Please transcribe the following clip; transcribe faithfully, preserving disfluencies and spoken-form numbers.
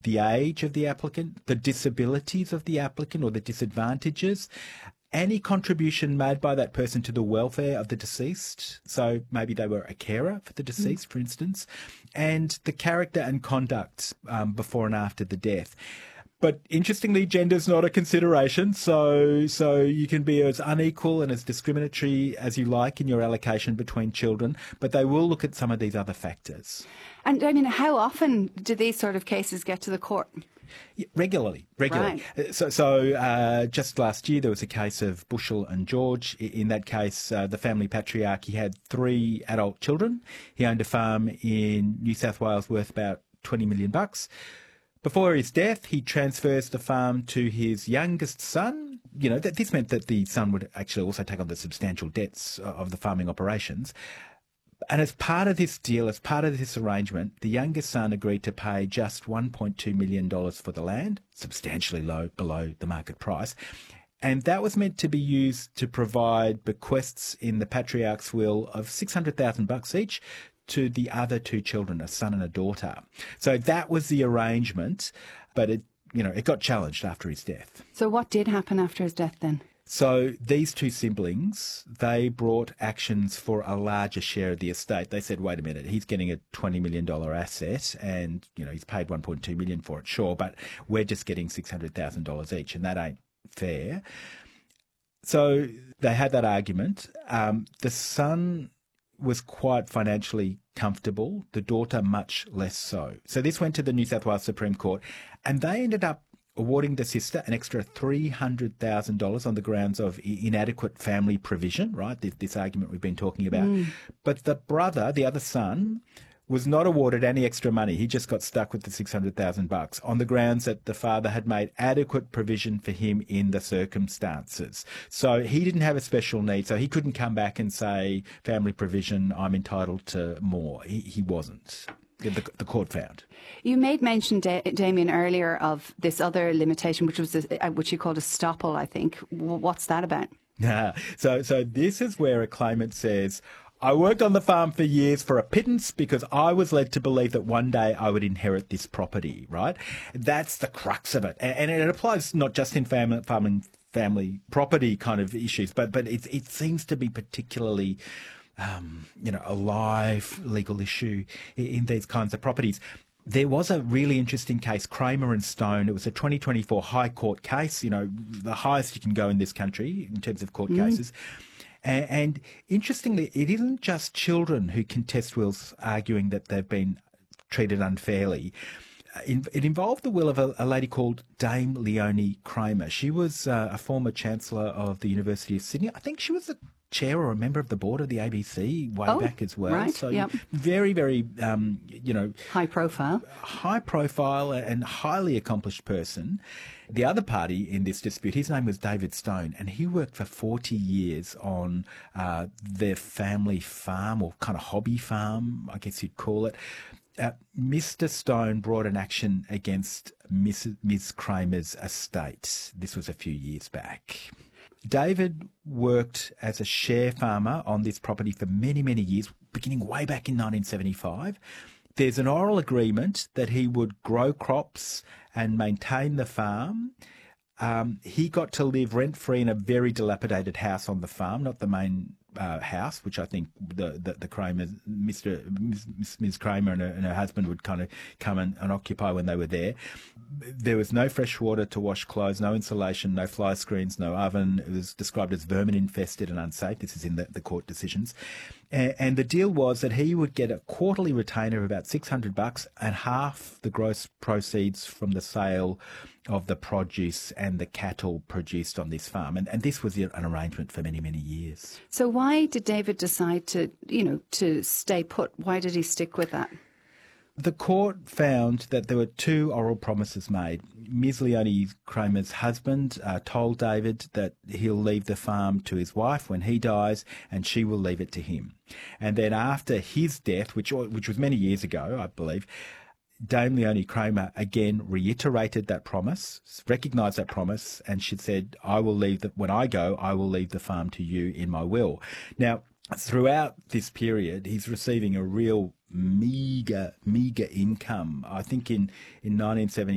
the age of the applicant, the disabilities of the applicant or the disadvantages, any contribution made by that person to the welfare of the deceased, so maybe they were a carer for the deceased, mm. for instance, and the character and conduct um, before and after the death. But interestingly, gender's not a consideration, so so you can be as unequal and as discriminatory as you like in your allocation between children, but they will look at some of these other factors. And I mean, how often do these sort of cases get to the court? Yeah, regularly, regularly. Right. So, so uh, just last year there was a case of Bushell and George. In that case, uh, the family patriarch, he had three adult children. He owned a farm in New South Wales worth about twenty million bucks. Before his death, he transfers the farm to his youngest son. You know, that this meant that the son would actually also take on the substantial debts of the farming operations. And as part of this deal, as part of this arrangement, the youngest son agreed to pay just one point two million dollars for the land, substantially low below the market price. And that was meant to be used to provide bequests in the patriarch's will of six hundred thousand bucks each to the other two children, a son and a daughter. So that was the arrangement, but it, you know, it got challenged after his death. So what did happen after his death then? So these two siblings, they brought actions for a larger share of the estate. They said, wait a minute, he's getting a twenty million dollars asset and, you know, he's paid one point two million dollars for it, sure, but we're just getting six hundred thousand dollars each, and that ain't fair. So they had that argument. Um, the son was quite financially comfortable, the daughter much less so. So this went to the New South Wales Supreme Court, and they ended up awarding the sister an extra three hundred thousand dollars on the grounds of inadequate family provision, right, this, this argument we've been talking about. Mm. But the brother, the other son, was not awarded any extra money. He just got stuck with the six hundred thousand bucks on the grounds that the father had made adequate provision for him in the circumstances. So he didn't have a special need, so he couldn't come back and say, family provision, I'm entitled to more. He, he wasn't. The, the court found. You made mention, da- Damien, earlier of this other limitation, which was a, which you called a estoppel, I think. What's that about? Yeah. So, so this is where a claimant says, I worked on the farm for years for a pittance because I was led to believe that one day I would inherit this property, right? That's the crux of it. And, and it applies not just in family, farming, family property kind of issues, but, but it, it seems to be particularly Um, you know, a live legal issue in, in these kinds of properties. There was a really interesting case, Kramer and Stone. It was a twenty twenty-four High Court case, you know, the highest you can go in this country in terms of court mm. cases. And, and interestingly, it isn't just children who contest wills arguing that they've been treated unfairly. It involved the will of a, a lady called Dame Leonie Kramer. She was uh, a former Chancellor of the University of Sydney. I think she was the chair or a member of the board of the A B C way oh, back as well. Right, so yep. very, very, um, you know... High profile. High profile and highly accomplished person. The other party in this dispute, his name was David Stone, and he worked for forty years on uh, their family farm, or kind of hobby farm, I guess you'd call it. Uh, Mister Stone brought an action against Missus Miz Kramer's estate. This was a few years back. David worked as a share farmer on this property for many, many years, beginning way back in nineteen seventy-five. There's an oral agreement that he would grow crops and maintain the farm. Um, he got to live rent-free in a very dilapidated house on the farm, not the main uh, house, which I think the the, the Kramer, Mister Miz Miz Kramer and her, and her husband would kind of come and, and occupy when they were there. There was no fresh water to wash clothes, no insulation, no fly screens, no oven. It was described as vermin-infested and unsafe. This is in the, the court decisions. And, and the deal was that he would get a quarterly retainer of about six hundred bucks and half the gross proceeds from the sale of the produce and the cattle produced on this farm. And, and this was an arrangement for many, many years. So why did David decide to, you know, to stay put? Why did he stick with that? The court found that there were two oral promises made. Miz Leonie Kramer's husband uh, told David that he'll leave the farm to his wife when he dies, and she will leave it to him. And then after his death, which which was many years ago, I believe, Dame Leonie Kramer again reiterated that promise, recognised that promise, and she said, I will leave the, when I go, I will leave the farm to you in my will. Now, throughout this period, he's receiving a real meagre, meagre income. I think in, in nineteen seventy